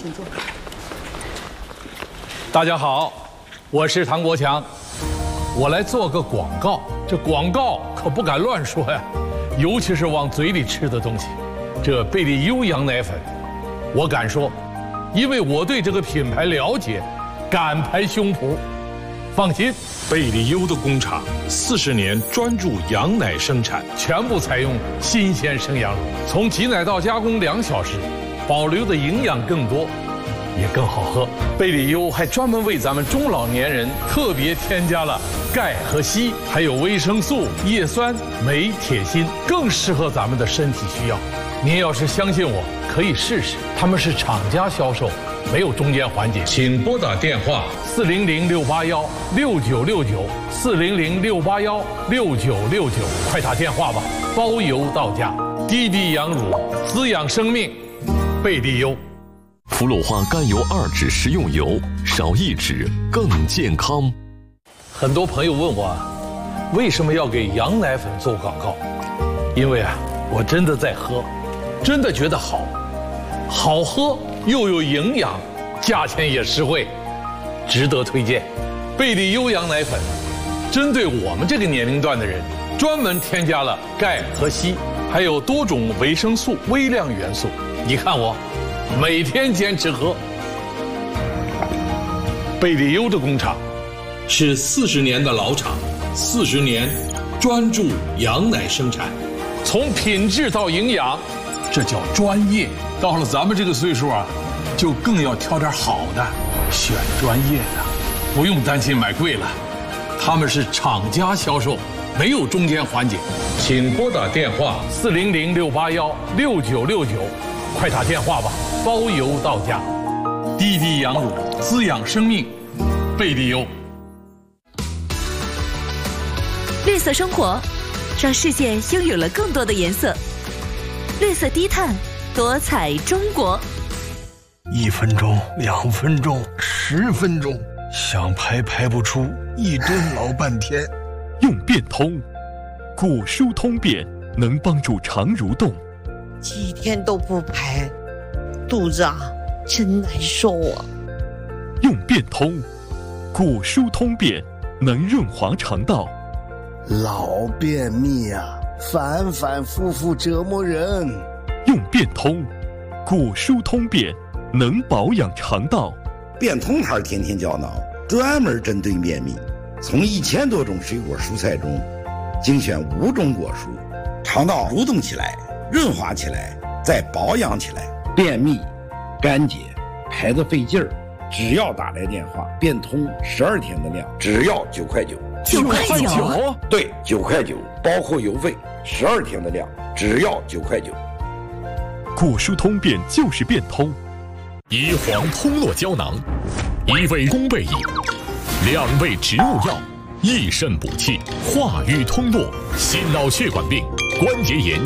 请坐。 大家好，我是唐国强，我来做个广告。这广告可不敢乱说呀，尤其是往嘴里吃的东西。这贝利优羊奶粉，我敢说，因为我对这个品牌了解，敢拍胸脯。放心， 贝利优的工厂40年专注羊奶生产， 全部采用新鲜生羊乳，从挤奶到加工2小时，保留的营养更多，也更好喝。贝利优还专门为咱们中老年人特别添加了钙和硒，还有维生素、叶酸、镁、铁、锌，更适合咱们的身体需要。您要是相信我，可以试试。他们是厂家销售，没有中间环节。请拨打电话400-681-6969，400-681-6969，快打电话吧，包邮到家。滴滴羊乳，滋养生命，贝利优。 氟鲁化甘油2酯食用油，少1酯更健康。 很多朋友问我，为什么要给羊奶粉做广告？因为我真的在喝，真的觉得好喝又有营养，价钱也实惠，值得推荐。贝利优羊奶粉针对我们这个年龄段的人，专门添加了钙和硒，还有多种维生素、微量元素。你看我每天坚持喝。贝利优的工厂是40年的老厂，40年专注羊奶生产，从品质到营养，这叫专业。到了咱们这个岁数就更要挑点好的，选专业的，不用担心买贵了。他们是厂家销售，没有中间环节。请拨打电话400-681-6969，快打电话吧，包邮到家。滴滴羊乳，滋养生命，贝利优。 绿色生活，让世界拥有了更多的颜色。绿色低碳，多彩中国。 1分钟、2分钟、10分钟，想排不出，一蹲老半天。 用变通，骨疏通便能帮助肠蠕动。 几天都不排，肚子真难受啊。 用变通，骨疏通便能润滑肠道。 老便秘反反复复折磨人。 用变通，骨疏通便能保养肠道。 变通牌天天胶囊专门针对便秘，从1000多种水果蔬菜中精选5种果蔬，肠道蠕动起来，润滑起来，再保养起来。便秘、干结、排得费劲儿，只要打来电话，变通12天的量，只要9块9。 9块9？ 对，9块9，包括邮费，12天的量，只要9块9。 骨疏通便就是变通。 乙黄通络胶囊，1味宫贝饮，2味植物药，益肾补气，化瘀通络，心脑血管病、关节炎。